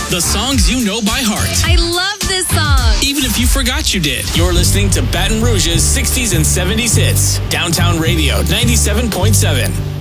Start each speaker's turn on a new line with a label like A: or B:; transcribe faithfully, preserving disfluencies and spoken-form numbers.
A: The songs you know by heart.
B: I love this song.
A: Even if you forgot you did. You're listening to Baton Rouge's sixties and seventies hits. Downtown Radio ninety-seven point seven.